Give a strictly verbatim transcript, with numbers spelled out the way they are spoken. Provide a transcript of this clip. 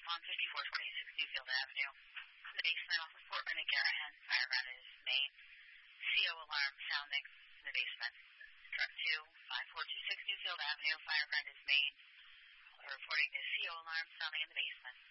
on fifty-four twenty-six Newfield Avenue. In the basement off of Portland and Garahan. Fire ground is main. C O alarm sounding in the basement. Truck two, five four two six Newfield Avenue. Fire ground is main. Reporting the C O alarm sounding in the basement.